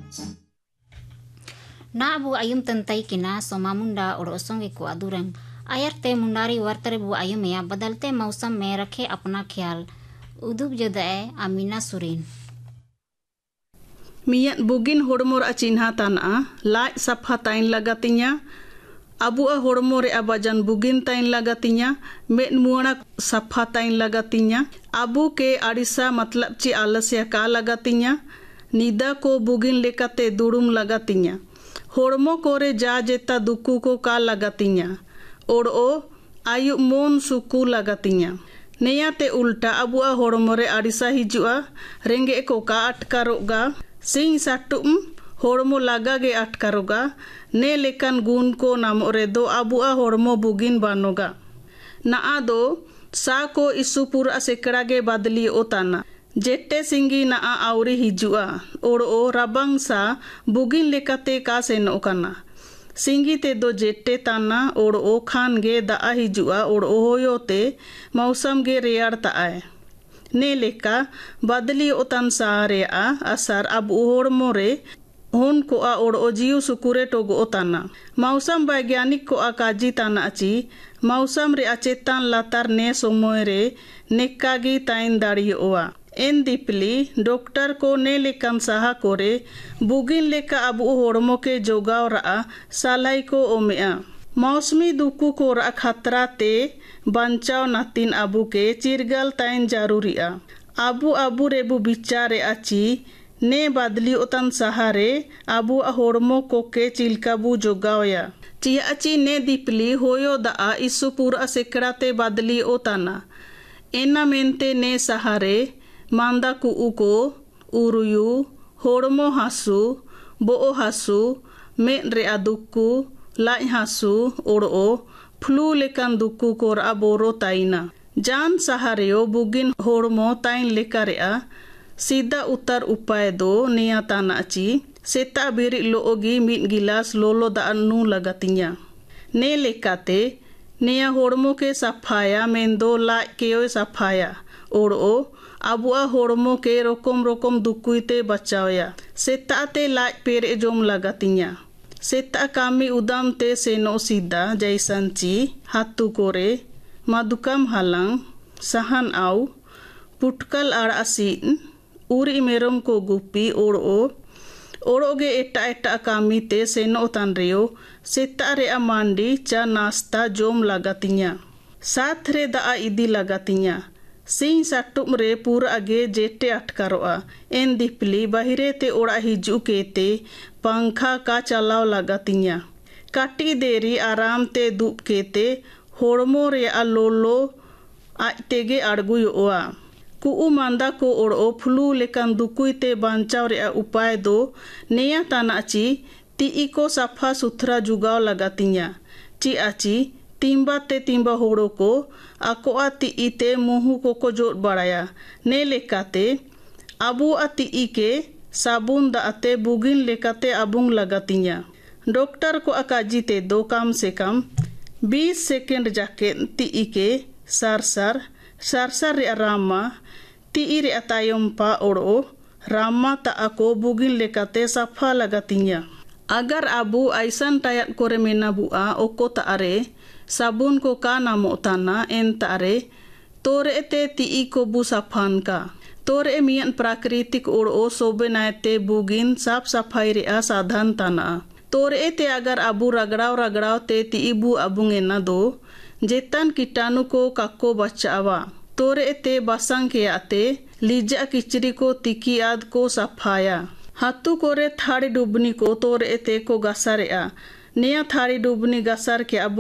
Na bu ayum tentai kina soma munda और osonge को अधूरंग आयर ते मुंडारी वर्तरे bu ayum या बदलते मौसम में रखे अपना ख्याल उदुब जदाए आमीना सुरीन मियात बुगिन होड़मोर चिन्हा ताना लाज सफा ताइन लगातिnya abu होड़मो रे बाजान बुगिन ताइन लगातिnya मेट मुआना सफा ताइन लगातिnya abu के आड़िसा मतलब ची आलस्य का लगातिnya निदा को बुगिन लेकाते दुड़ुम लगातिnya होड़मो कोरे जा जेता दुकू को का लगातिnya और ओ आयु मोन सुकू लगातिnya नेयाते उल्टा abu होड़मो रे आड़िसा हिजुआ रेंगे को का अटकारोगा सिंह साटुम होड़मो लागा गे अटकारोगा ने लेकन गुण को नामो रे दो abuआ होड़मो बुगिन बानोगा ना दो सा को इसुपुर सेकड़ा गे बदली ओताना जेटे सिंगी ना आउरी हिजुआ और ओ रबंग सा बुगिन लेकाते का सेनो काना सिंगी ते दो जेटे ताना और ओ खान गे दा हिजुआ और ओ होयोते मौसम गे रेयार ताए ने लेका बदली ओतन सारे असर अब होड़मो रे होन को और ओ जियो सुकुरे टोगो ओताना मौसम वैज्ञानिक को काजी ताना अची मौसम रे अचेतन लातार ने समय रे नेकागी ताइन दाड़ी ओआ एन दीपली डॉक्टर को ने लेकन सहा कोरे बुगिन लेका अब होड़मो के जोगाव रा सालाई को ओमेआ मौसमी दुकू को रा खतरा ते बंचाव नातिन अबू के चिरगल ताइन जरूरिया अबू रेबू बिचारे अची ने बदली उतन सहारे अबू होड़मो को के चिलकाबू जोगावया चिया अची ने दीपली होयो दा इसुपुर सेकड़ा ते बदली ओताना एना मेनते ने सहारे मांदा कुऊ को उरुयु होड़मो हासु बो हासु मेन रे दुक्कू लाइ हासु ओड़ो फ्लू लेकन दुक्कू कोर बोरो ताइना जान सहारेयो बुगिन होड़मो ताइन लेका रेआ सीधा उतर उपाय दो निया ताना ची सेता बिरी लोगी मिट गिलास लोलो दा नू लगातिnya ने लेकाते निया होड़मो के सफाया मेंदो ला केयो सफाया ओड़ो abuआ होड़मो के रोकम रोकम दुकुईते बचावया सेता ते लाज पेरे जोम लगातिnya सेता कामी उदाम ते सेनो सीधा जैसन ची हाथू कोरे मादुकम हालंग सहन आउ पुटकल आड़ासीन उरी मेरम को गुपी ओड़ो गे एटा एटा कामी ते सेनो तान रियो सेता रे मांडी चा नाश्ता जोम लगातिnya साथ रे दा इदी लगातिnya सिंह साटुम रे पूरा आगे जेटे अटकारोआ एन दीपली बाहिरे ते ओड़ा हिजू केते पंखा का चलाव लगातिnya काटी देरी आराम ते दुब केते होड़मो रे लोलो आजतेगे अड़गुयोआ कुऊ मांदा को ओड़ो फ्लू लेकन दुकुईते बांचाव रे उपाय दो नेया तानाची ती को सफा सुथरा जुगाव लगातिnya ची आची तिम्बा ते तिम्बा होड़ो को आकोआ ती ते मुहु को जोड़ बड़ाया ने लेकाते अबू ती के साबुन दाते बुगिन लेकाते अबुंग लगातिnya डॉक्टर को अकाजी ते दो कम से कम 20 सेकंड जाके ती के सार रे रामा ती रे तायम पा ओड़ो रामा ता को बुगिन लेकाते सफा लगातिnya अगर अबू ऐसन टायत कोरे मेना बुआ ओको तारे साबुन को का नामो ताना एन तारे तोरे ते ती को बु सफान का तोरे मियन प्राकृतिक ओड़ो सोबे नायते बुगिन साफ सफाई रे साधन ताना तोरे ते अगर अबू रगड़ाव ते ती बु अबुंगे ना दो जेतन कीटाणु को काको बचावा तोरे ते बसंग के आते लीजा किचरी को तिकी आद को सफाया हाथू कोरे थाड़ी डुबनी को तोरे ते को गसारेआ निया थाड़ी डुबनी गसार के अबू